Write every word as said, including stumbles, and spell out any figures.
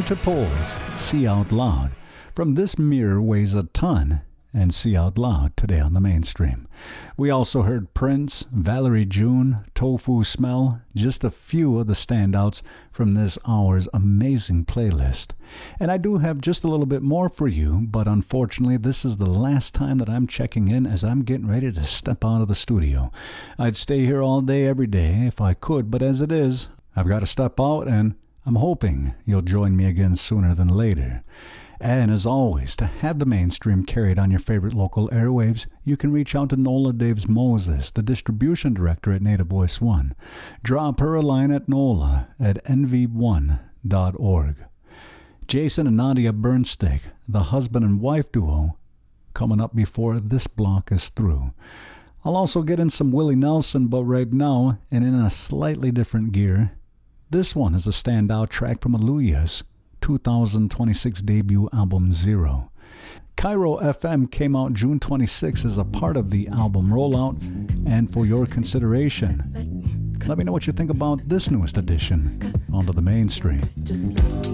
Interpol's See Out Loud from This Mirror Weighs a Ton and See Out Loud today on the mainstream. We also heard Prince, Valerie June, Tofu Smell, just a few of the standouts from this hour's amazing playlist. And I do have just a little bit more for you, but unfortunately this is the last time that I'm checking in as I'm getting ready to step out of the studio. I'd stay here all day every day if I could, but as it is, I've got to step out, and I'm hoping you'll join me again sooner than later. And as always, to have the mainstream carried on your favorite local airwaves, you can reach out to Nola Daves Moses, the distribution director at Native Voice One. Drop her a line at nola at n v one dot org. Jason and Nadia Bernstick, the husband and wife duo, coming up before this block is through. I'll also get in some Willie Nelson, but right now, and in a slightly different gear, this one is a standout track from Aluya's two thousand twenty-six debut album Zero. Cairo F M came out June twenty-sixth as a part of the album rollout, and for your consideration, let me know what you think about this newest edition onto the mainstream.